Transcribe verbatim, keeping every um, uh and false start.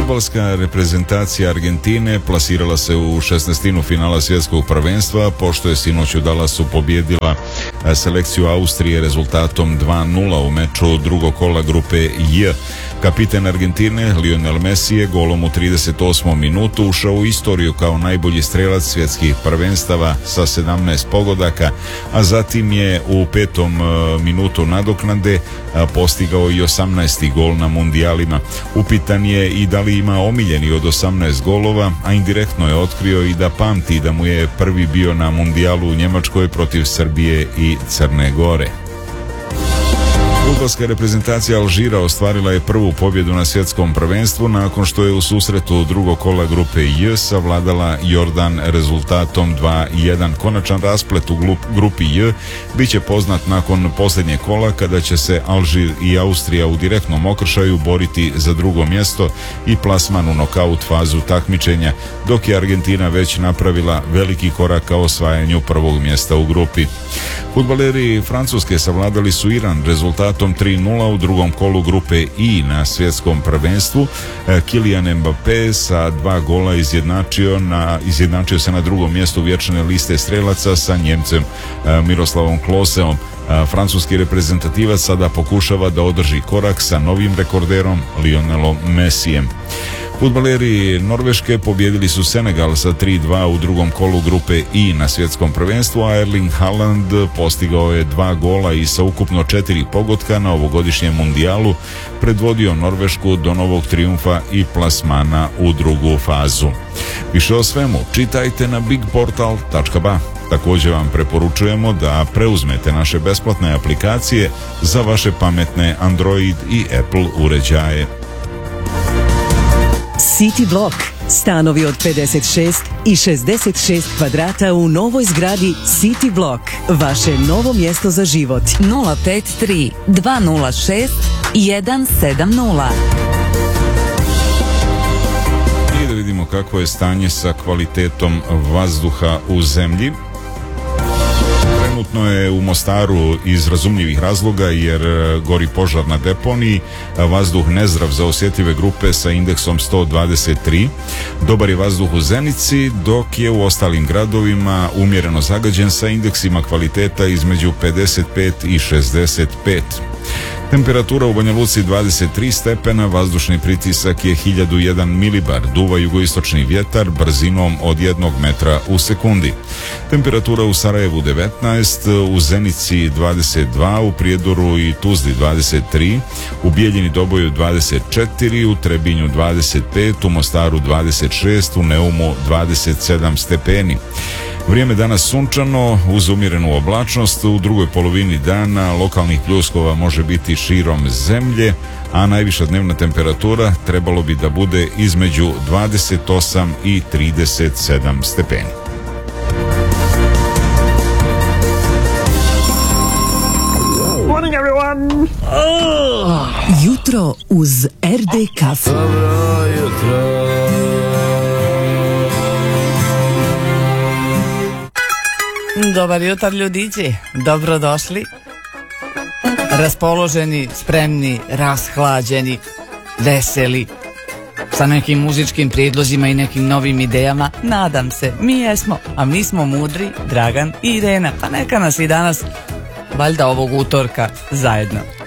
Fudbalska reprezentacija Argentine plasirala se u šesnaestinu finala svjetskog prvenstva, pošto je sinoć u Dallasu pobjedila selekciju Austrije rezultatom dva nula u meču drugog kola grupe J. Kapiten Argentine Lionel Messi je golom u trideset osmom minutu ušao u istoriju kao najbolji strelac svjetskih prvenstava sa sedamnaest pogodaka, a zatim je u petom minutu nadoknade postigao i osamnaesti gol na mundijalima. Upitan je i da li ima omiljeni od osamnaest golova, a indirektno je otkrio i da pamti da mu je prvi bio na mundijalu u Njemačkoj protiv Srbije i Crne Gore. Fudbalska reprezentacija Alžira ostvarila je prvu pobjedu na svjetskom prvenstvu nakon što je u susretu drugog kola grupe J savladala Jordan rezultatom dva jedan. Konačan rasplet u grupi J bit će poznat nakon posljednjeg kola, kada će se Alžir i Austrija u direktnom okršaju boriti za drugo mjesto i plasman u nokaut fazu takmičenja, dok je Argentina već napravila veliki korak ka osvajanju prvog mjesta u grupi. Fudbaleri Francuske savladali su Iran rezultatom tri nula u drugom kolu grupe I na svjetskom prvenstvu. Kylian Mbappé sa dva gola izjednačio, na, izjednačio se na drugom mjestu vječne liste strelaca sa Njemcem Miroslavom Kloseom. Francuski reprezentativac sada pokušava da održi korak sa novim rekorderom Lionelom Messijem. Fudbaleri Norveške pobjedili su Senegal sa tri dva u drugom kolu grupe I na svjetskom prvenstvu, a Erling Haaland postigao je dva gola i sa ukupno četiri pogotka na ovogodišnjem mundijalu predvodio Norvešku do novog trijumfa i plasmana u drugu fazu. Više o svemu čitajte na big portal tačka ba. Također vam preporučujemo da preuzmete naše besplatne aplikacije za vaše pametne Android i Apple uređaje. City Block. Stanovi od pedeset šest i šezdeset šest kvadrata u novoj zgradi City Block. Vaše novo mjesto za život. nula pet tri dva nula šest jedan sedam nula. I da vidimo kako je stanje sa kvalitetom vazduha u zemlji. Trenutno je u Mostaru iz razumljivih razloga, jer gori požar na deponiji, vazduh nezdrav za osjetljive grupe sa indeksom sto dvadeset tri. Dobar je vazduh u Zenici, dok je u ostalim gradovima umjereno zagađen sa indeksima kvaliteta između pedeset pet i šezdeset pet. Temperatura u Banja Luci dvadeset tri stepena, vazdušni pritisak je hiljadu jedan milibar, duva jugoistočni vjetar brzinom od jednog metra u sekundi. Temperatura u Sarajevu devetnaest, u Zenici dvadeset dva, u Prijedoru i Tuzli dvadeset tri, u Bijeljini Doboju dvadeset četiri, u Trebinju dvadeset pet, u Mostaru dvadeset šest, u Neumu dvadeset sedam stepeni. Vrijeme danas sunčano uz umjerenu oblačnost, u drugoj polovini dana lokalnih pljuskova može biti širom zemlje, a najviša dnevna temperatura trebalo bi da bude između dvadeset osam i trideset sedam stepeni. Morning everyone! Oh. Jutro uz R D kafu. Dobro jutro. Dobar jutar ljudići, dobrodošli. Raspoloženi, spremni, rashlađeni, veseli, sa nekim muzičkim prijedlozima i nekim novim idejama. Nadam se, mi jesmo, a mi smo mudri, Dragan i Irena. Pa neka nas i danas, valjda ovog utorka, zajedno.